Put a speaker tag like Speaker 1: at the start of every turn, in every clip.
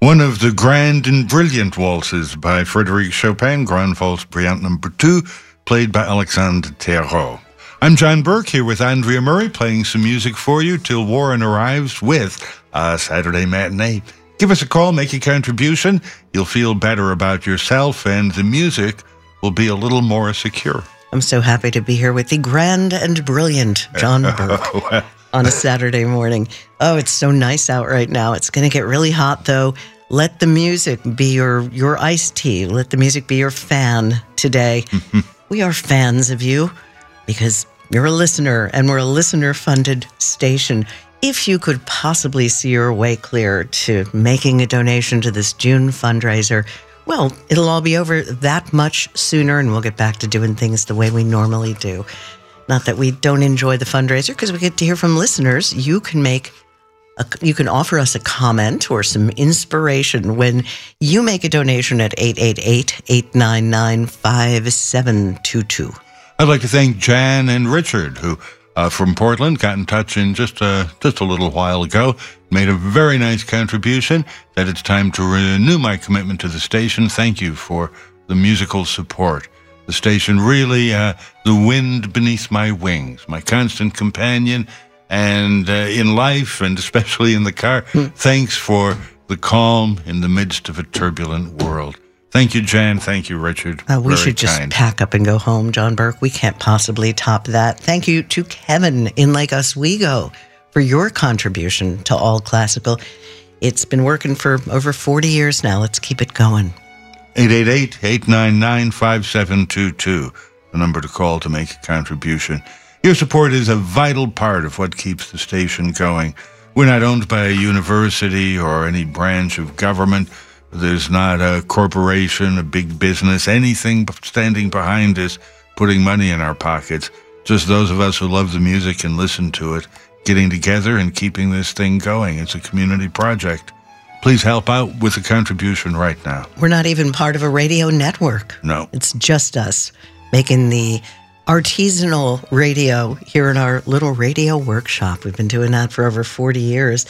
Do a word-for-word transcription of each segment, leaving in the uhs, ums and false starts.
Speaker 1: One of the grand and brilliant waltzes by Frédéric Chopin, Grand Valse Brillante number two, played by Alexandre Thérault. I'm John Burke here with Andrea Murray, playing some music for you till Warren arrives with a Saturday Matinee. Give us a call, make a contribution. You'll feel better about yourself, and the music will be a little more secure.
Speaker 2: I'm so happy to be here with the grand and brilliant John Burke on a Saturday morning. Oh, it's so nice out right now. It's going to get really hot, though. Let the music be your, your iced tea. Let the music be your fan today. We are fans of you because you're a listener, and we're a listener-funded station. If you could possibly see your way clear to making a donation to this June fundraiser, well, it'll all be over that much sooner, and we'll get back to doing things the way we normally do. Not that we don't enjoy the fundraiser, because we get to hear from listeners. You can make a, you can offer us a comment or some inspiration when you make a donation at eight eight eight, eight nine nine, five seven two two.
Speaker 1: I'd like to thank Jan and Richard, who uh, from Portland got in touch in just uh, just a little while ago, made a very nice contribution. That it's time to renew my commitment to the station. Thank you for the musical support. The station really, uh, the wind beneath my wings, my constant companion, and uh, in life, and especially in the car. Mm. Thanks for the calm in the midst of a turbulent world. Thank you, Jan. Thank you, Richard.
Speaker 2: Uh, we
Speaker 1: Very
Speaker 2: should just
Speaker 1: kind.
Speaker 2: pack up and go home, John Burke. We can't possibly top that. Thank you to Kevin in Lake Oswego for your contribution to All Classical. It's been working for over forty years now. Let's keep it going.
Speaker 1: eight eight eight, eight nine nine, five seven two two, the number to call to make a contribution. Your support is a vital part of what keeps the station going. We're not owned by a university or any branch of government. There's not a corporation, a big business, anything standing behind us, putting money in our pockets. Just those of us who love the music and listen to it, getting together and keeping this thing going. It's a community project. Please help out with a contribution right now.
Speaker 2: We're not even part of a radio network.
Speaker 1: No.
Speaker 2: It's just us making the artisanal radio here in our little radio workshop. We've been doing that for over forty years.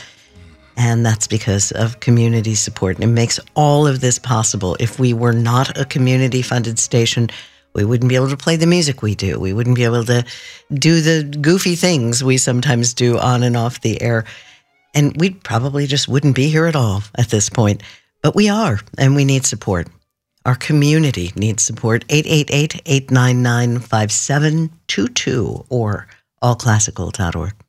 Speaker 2: And that's because of community support. And it makes all of this possible. If we were not a community-funded station, we wouldn't be able to play the music we do. We wouldn't be able to do the goofy things we sometimes do on and off the air. And we probably just wouldn't be here at all at this point. But we are, and we need support. Our community needs support. eight eight eight, eight nine nine, five seven two two or all classical dot org.